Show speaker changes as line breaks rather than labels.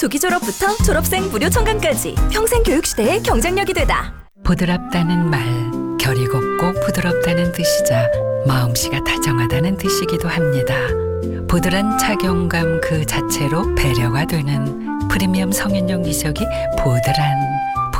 조기 졸업부터 졸업생 무료 청강까지 평생 교육시대의 경쟁력이 되다.
부드럽다는 말, 결이 곱고 부드럽다는 뜻이자 마음씨가 다정하다는 뜻이기도 합니다. 부드러운 착용감 그 자체로 배려가 되는 프리미엄 성인용 미적이 보드란